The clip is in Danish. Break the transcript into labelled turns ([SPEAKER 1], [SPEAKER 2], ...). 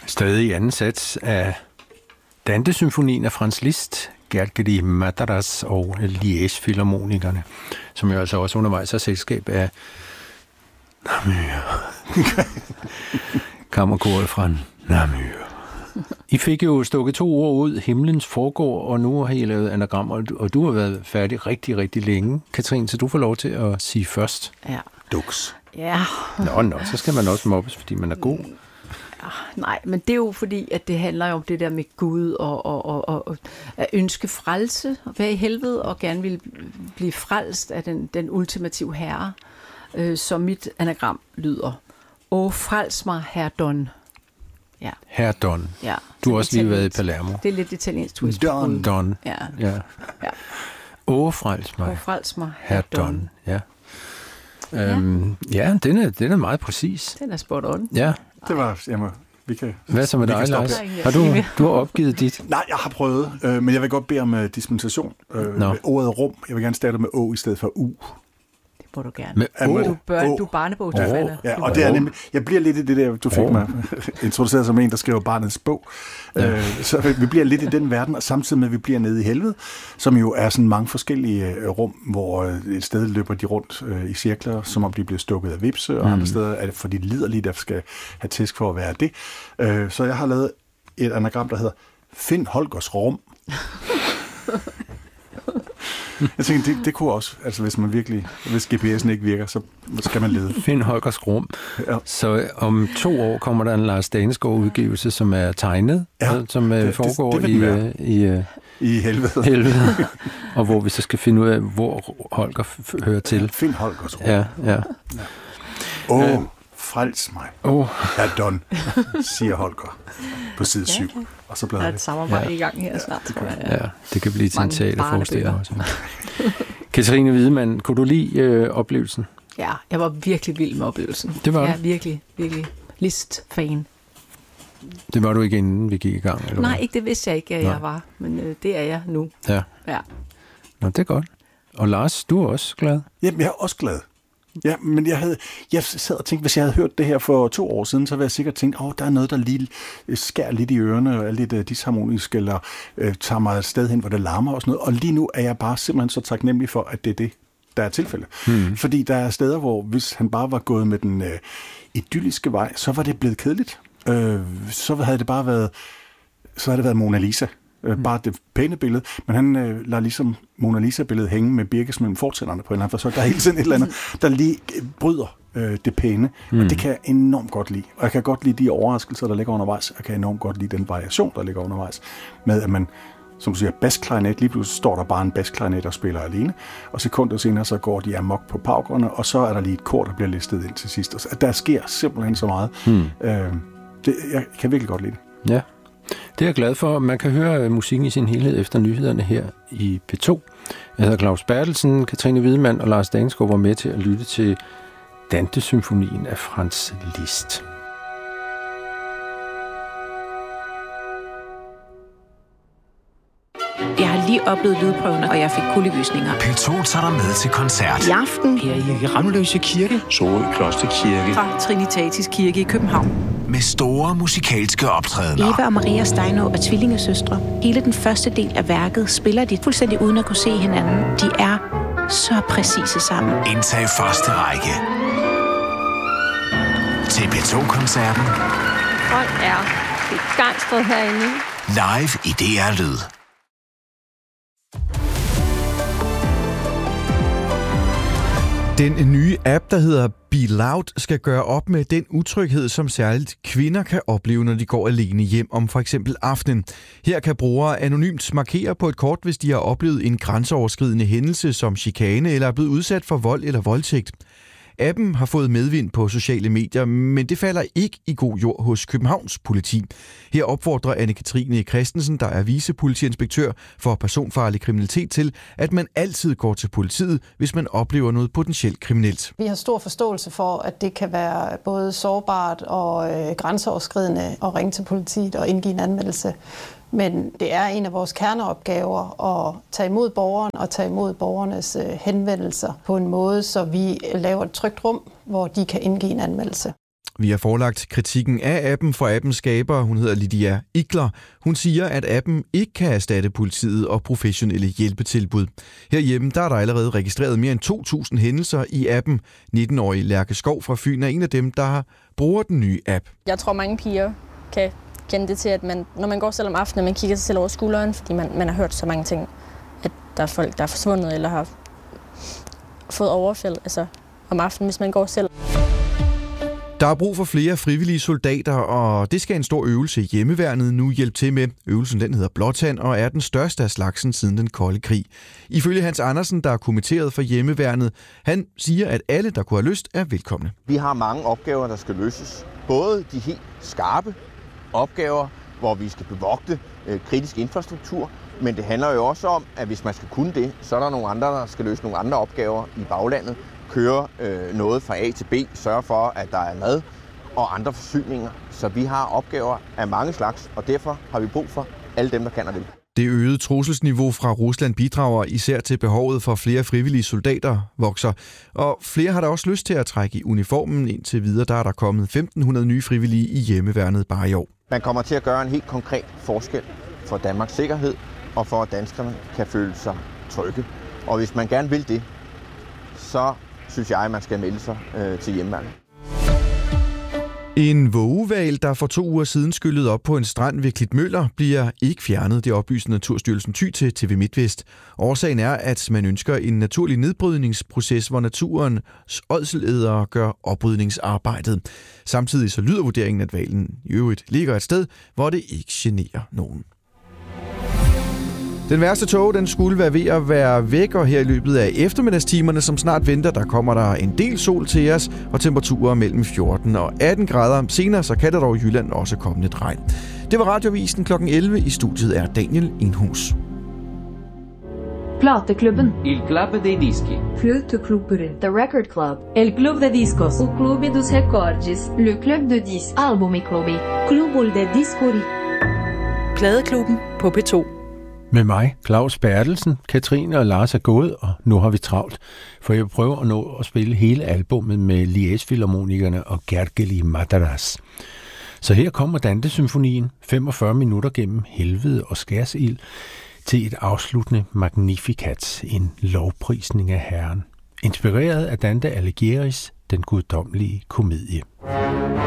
[SPEAKER 1] Stadig i anden sats af Dante-symfonien af Franz Liszt, Gergely Mataras og Liège-filharmonikerne, som jo altså også undervejs er selskab af Namur. Kammerkoret fra Namur. I fik jo stukket 2 ord ud, himlens forgår, og nu har I lavet anagrammer, og du har været færdig rigtig, rigtig længe. Katrine, så du får lov til at sige først.
[SPEAKER 2] Ja.
[SPEAKER 3] Duks.
[SPEAKER 2] Ja.
[SPEAKER 1] Nå, så skal man også mobbes, fordi man er god.
[SPEAKER 2] Nej, men det er jo fordi, at det handler jo om det der med Gud og at ønske frelse, og være i helvede og gerne vil blive frelst af den ultimative herre, som mit anagram lyder. O frels mig, herre Don. Ja.
[SPEAKER 1] Herre Don.
[SPEAKER 2] Ja.
[SPEAKER 1] Du har også lige været i Palermo.
[SPEAKER 2] Det er lidt italiensk twist.
[SPEAKER 1] Don.
[SPEAKER 2] Ja.
[SPEAKER 1] Ja. O frels mig.
[SPEAKER 2] O frels mig,
[SPEAKER 1] herre Don. Ja. Ja, den er meget præcis.
[SPEAKER 2] Den er spot on.
[SPEAKER 1] Ja.
[SPEAKER 3] Det var,
[SPEAKER 1] hvad så med dig, Lars? Du har opgivet dit?
[SPEAKER 3] Nej, jeg har prøvet, men jeg vil godt bede om dispensation. Med ordet rum. Jeg vil gerne starte med Å i stedet for U.
[SPEAKER 2] Det må du gerne. Du er barnebogsforfatter.
[SPEAKER 3] Ja, og det er nemlig, jeg bliver lidt i det der, du fik mig introduceret som en, der skriver barnets bog. Så vi bliver lidt i den verden, og samtidig med, at vi bliver nede i helvede, som jo er sådan mange forskellige rum, hvor et sted løber de rundt i cirkler, som om de bliver stukket af vipse, og andre steder er det for de liderlige, der skal have tæsk for at være det. Så jeg har lavet et anagram, der hedder Find Holgers rum. Jeg tænker, det kunne også, altså hvis GPS'en ikke virker, så skal man lede.
[SPEAKER 1] Find Holgers rum. Ja. Så om 2 år kommer der en Lars Daneskov-udgivelse, som er tegnet, som foregår
[SPEAKER 3] i helvede.
[SPEAKER 1] Og hvor vi så skal finde ud af, hvor Holger hører til.
[SPEAKER 3] Find Holgers rum.
[SPEAKER 1] Ja.
[SPEAKER 3] Frels mig. Herre Don, siger Holger på side 7. Og så
[SPEAKER 2] der er et samarbejde i gang her snart, tror jeg.
[SPEAKER 1] Ja, det kan blive til en teaterforestilling også. Katrine Wiedemann, kunne du lide oplevelsen?
[SPEAKER 2] Ja, jeg var virkelig vild med oplevelsen.
[SPEAKER 1] Det var
[SPEAKER 2] jeg er virkelig, virkelig Liszt-fan.
[SPEAKER 1] Det var du ikke, inden vi gik i gang? Eller
[SPEAKER 2] Nej, ikke det vidste jeg ikke, at jeg var. Men det er jeg nu.
[SPEAKER 1] Ja. Nå, det er godt. Og Lars, du er også glad?
[SPEAKER 3] Jamen, jeg er også glad. Ja, men jeg sad og tænkte, hvis jeg havde hørt det her for 2 år siden, så ville jeg sikkert tænkt, der er noget, der lige skærer lidt i ørerne, og er lidt disharmonisk, eller tager mig et sted hen, hvor det larmer og sådan noget. Og lige nu er jeg bare simpelthen så taknemmelig for, at det er det, der er tilfældet. Fordi der er steder, hvor hvis han bare var gået med den idylliske vej, så var det blevet kedeligt. Så havde det været Mona Lisa. Bare det pæne billede, men han lader ligesom Mona Lisa-billedet hænge med birkes mellem fortænderne på en eller anden forsøg. Der er hele tiden et eller andet, der lige bryder det pæne, og det kan jeg enormt godt lide. Og jeg kan godt lide de overraskelser, der ligger undervejs. Jeg kan enormt godt lide den variation, der ligger undervejs, med at man, som du siger, basklarinet, lige pludselig står der bare en basklarinet og spiller alene, og sekunder senere, så går de amok på paukerne, og så er der lige et kor, der bliver listet ind til sidst. Og der sker simpelthen så meget. Jeg kan virkelig godt lide det.
[SPEAKER 1] Ja. Det er jeg glad for. Man kan høre musikken i sin helhed efter nyhederne her i P2. Jeg hedder Claus Bertelsen, Katrine Wiedemann og Lars Daneskov var med til at lytte til Dante-symfonien af Franz Liszt.
[SPEAKER 4] Jeg har lige oplevet lydprøven, og jeg fik kuldegysninger.
[SPEAKER 5] P2 tager dig med til koncert.
[SPEAKER 4] I aften
[SPEAKER 5] her i Ramløse Kirke,
[SPEAKER 6] Sorø Klosterkirke,
[SPEAKER 4] fra Trinitatis Kirke i København.
[SPEAKER 5] Med store musikalske optrædener.
[SPEAKER 4] Eva og Maria Steinå er tvillingesøstre. Hele den første del af værket spiller de fuldstændig uden at kunne se hinanden. De er så præcise sammen.
[SPEAKER 5] Indtag første række. Til P2-koncerten.
[SPEAKER 7] Folk er begejstret herinde.
[SPEAKER 5] Live i DR Lyd.
[SPEAKER 8] Den nye app, der hedder Be Loud, skal gøre op med den utryghed, som særligt kvinder kan opleve, når de går alene hjem om for eksempel aftenen. Her kan brugere anonymt markere på et kort, hvis de har oplevet en grænseoverskridende hændelse som chikane eller er blevet udsat for vold eller voldtægt. Appen har fået medvind på sociale medier, men det falder ikke i god jord hos Københavns politi. Her opfordrer Anne-Katrine Christensen, der er vicepolitiinspektør for personfarlig kriminalitet, til, at man altid går til politiet, hvis man oplever noget potentielt kriminelt.
[SPEAKER 9] Vi har stor forståelse for, at det kan være både sårbart og grænseoverskridende at ringe til politiet og indgive en anmeldelse. Men det er en af vores kerneopgaver at tage imod borgeren og tage imod borgernes henvendelser på en måde, så vi laver et trygt rum, hvor de kan indgive en anmeldelse.
[SPEAKER 8] Vi har forelagt kritikken af appen fra appens skaber. Hun hedder Lydia Igler. Hun siger, at appen ikke kan erstatte politiet og professionelle hjælpetilbud. Herhjemme der er der allerede registreret mere end 2.000 hændelser i appen. 19-årige Lærke Skov fra Fyn er en af dem, der bruger den nye app.
[SPEAKER 6] Jeg tror, mange piger kan kende det til, at når man går selv om aftenen, man kigger sig selv over skulderen, fordi man har hørt så mange ting, at der er folk, der er forsvundet eller har fået overfald om aftenen, hvis man går selv.
[SPEAKER 8] Der er brug for flere frivillige soldater, og det skal en stor øvelse i hjemmeværnet nu hjælpe til med. Øvelsen den hedder Blåtand og er den største af slagsen siden den kolde krig. Ifølge Hans Andersen, der er kommitteret for hjemmeværnet, han siger, at alle, der kunne have lyst, er velkomne.
[SPEAKER 10] Vi har mange opgaver, der skal løses. Både de helt skarpe opgaver, hvor vi skal bevogte kritisk infrastruktur, men det handler jo også om, at hvis man skal kunne det, så er der nogle andre, der skal løse nogle andre opgaver i baglandet. Køre noget fra A til B, sørge for, at der er mad og andre forsyninger. Så vi har opgaver af mange slags, og derfor har vi brug for alle dem, der kan og vil.
[SPEAKER 8] Det øgede trusselsniveau fra Rusland bidrager især til behovet for flere frivillige soldater vokser. Og flere har da også lyst til at trække i uniformen. Indtil videre der er der kommet 1.500 nye frivillige i hjemmeværnet bare i år.
[SPEAKER 10] Man kommer til at gøre en helt konkret forskel for Danmarks sikkerhed og for at danskerne kan føle sig trygge. Og hvis man gerne vil det, så synes jeg, at man skal melde sig til hjemmeværnet.
[SPEAKER 8] En vågehval, der for 2 uger siden skyllede op på en strand ved Klitmøller, bliver ikke fjernet. Det oplyser Naturstyrelsen Thy til TV MidtVest. Årsagen er, at man ønsker en naturlig nedbrydningsproces, hvor naturens ådselædere gør oprydningsarbejdet. Samtidig så lyder vurderingen, at hvalen i øvrigt ligger et sted, hvor det ikke generer nogen. Den værste tåge, den skulle være ved at være væk, og her i løbet af eftermiddagstimerne, som snart venter, der kommer der en del sol til os, og temperaturer mellem 14 og 18 grader. Senere så kan der dog i Jylland også komme lidt regn. Det var Radiovisen kl. 11. I studiet er Daniel Enhus.
[SPEAKER 11] Plateklubben. Il Club dei Dischi. Fløteklubben. The Record Club. El Club de Discos. O Clube dos Recordes. Le Club de Disc. Album Clube. Clubul de Discori.
[SPEAKER 12] Pladeklubben på P2.
[SPEAKER 1] Med mig, Claus Bertelsen, Katrine og Lars er gået, og nu har vi travlt. For jeg prøver at nå at spille hele albummet med Liège-filharmonikerne og Gergely Madaras. Så her kommer Dante-symfonien, 45 minutter gennem helvede og skærsild, til et afsluttende Magnificat, en lovprisning af Herren. Inspireret af Dante Alighieri's Den guddommelige komedie.